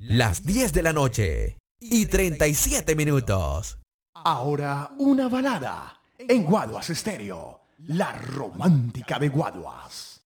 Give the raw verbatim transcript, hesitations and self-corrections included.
Las diez de la noche y treinta y siete minutos. Ahora una balada en Guaduas Estéreo, la romántica de Guaduas.